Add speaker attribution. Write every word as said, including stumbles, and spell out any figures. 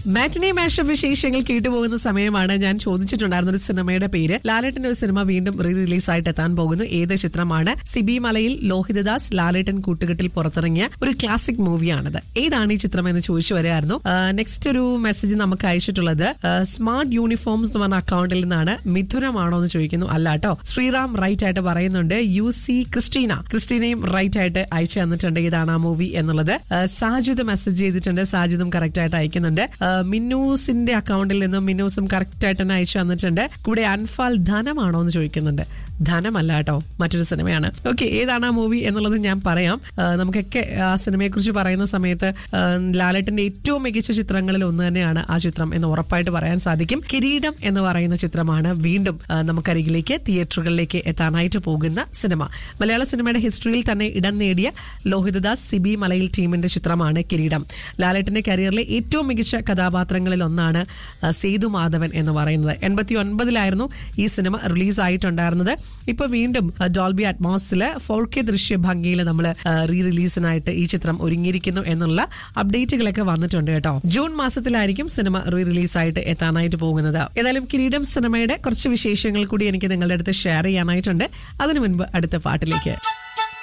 Speaker 1: മാറ്റിനി mashup വിശേഷങ്ങൾ കേട്ടുപോകുന്ന സമയമാണ്. ഞാൻ ചോദിച്ചിട്ടുണ്ടായിരുന്ന ഒരു സിനിമയുടെ പേര്. ലാലേട്ടന്റെ ഒരു സിനിമ വീണ്ടും റീ റിലീസ് ആയിട്ട് എത്താൻ പോകുന്നു. ഏത് ചിത്രമാണ്? സിബി മലയിൽ ലോഹിതദാസ് ലാലേട്ടൻ കൂട്ടുകെട്ടിൽ പുറത്തിറങ്ങിയ ഒരു ക്ലാസിക് മൂവിയാണത്. ഏതാണ് ഈ ചിത്രം എന്ന് ചോദിച്ചു വരികയായിരുന്നു. നെക്സ്റ്റ് ഒരു മെസ്സേജ് നമുക്ക് അയച്ചിട്ടുള്ളത് സ്മാർട്ട് യൂണിഫോംസ് എന്ന് പറഞ്ഞ അക്കൗണ്ടിൽ നിന്നാണ്. മിഥുനമാണോ എന്ന് ചോദിക്കുന്നു. അല്ല കേട്ടോ, ശ്രീറാം റൈറ്റ് ആയിട്ട് പറയുന്നുണ്ട്. യു സി ക്രിസ്റ്റീന ക്രിസ്റ്റീനയും റൈറ്റ് ആയിട്ട് അയച്ചു തന്നിട്ടുണ്ട് ഏതാണ് ആ മൂവി എന്നുള്ളത്. സാജിദ് മെസ്സേജ് ചെയ്തിട്ടുണ്ട്. സാജിദും കറക്റ്റ് ആയിട്ട് അയക്കുന്നുണ്ട്. മിന്നൂസിന്റെ അക്കൗണ്ടിൽ നിന്നും മിന്നൂസും കറക്റ്റ് ആയിട്ട് തന്നെ അയച്ചു തന്നിട്ടുണ്ട്. കൂടെ അൻഫാൽ ധനമാണോ എന്ന് ചോദിക്കുന്നുണ്ട്. ധനമല്ല കേട്ടോ, മറ്റൊരു സിനിമയാണ്. ഓക്കെ, ഏതാണ് ആ മൂവി എന്നുള്ളത് ഞാൻ പറയാം. നമുക്കൊക്കെ ആ സിനിമയെ കുറിച്ച് പറയുന്ന സമയത്ത് ലാലേട്ടന്റെ ഏറ്റവും മികച്ച ചിത്രങ്ങളിൽ ഒന്ന് തന്നെയാണ് ആ ചിത്രം എന്ന് ഉറപ്പായിട്ട് പറയാൻ സാധിക്കും. കിരീടം എന്ന് പറയുന്ന ചിത്രമാണ് വീണ്ടും നമുക്കരികിലേക്ക് തിയേറ്ററുകളിലേക്ക് എത്താനായിട്ട് പോകുന്ന സിനിമ. മലയാള സിനിമയുടെ ഹിസ്റ്ററിയിൽ തന്നെ ഇടം നേടിയ ലോഹിതദാസ് സിബി മലയിൽ ടീമിന്റെ ചിത്രമാണ് കിരീടം. ലാലേട്ടന്റെ കരിയറിലെ ഏറ്റവും മികച്ച കഥാപാത്രങ്ങളിൽ ഒന്നാണ് സേതു മാധവൻ എന്ന് പറയുന്നത്. എൺപത്തി ഒൻപതിലായിരുന്നു ഈ സിനിമ റിലീസ് ആയിട്ടുണ്ടായിരുന്നത്. ഇപ്പൊ വീണ്ടും ഡോൾബി അറ്റ്മോസില് ഫോർ കെ ദൃശ്യ ഭംഗിയിൽ നമ്മൾ റീ റിലീസിനായിട്ട് ഈ ചിത്രം ഒരുങ്ങിയിരിക്കുന്നു എന്നുള്ള അപ്ഡേറ്റുകളൊക്കെ വന്നിട്ടുണ്ട് കേട്ടോ. ജൂൺ മാസത്തിലായിരിക്കും സിനിമ റീ റിലീസായിട്ട് എത്താനായിട്ട് പോകുന്നത്. ഏതായാലും കിരീടം സിനിമയുടെ കുറച്ച് വിശേഷങ്ങൾ കൂടി എനിക്ക് നിങ്ങളുടെ അടുത്ത് ഷെയർ ചെയ്യാനായിട്ടുണ്ട്. അതിനു മുൻപ് അടുത്ത പാട്ടിലേക്ക്.